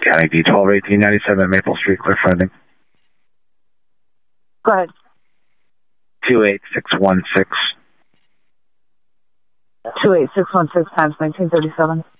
County D 121897 Maple Street, Cliff Friendly. Go ahead. 28616. 28616 times 1937.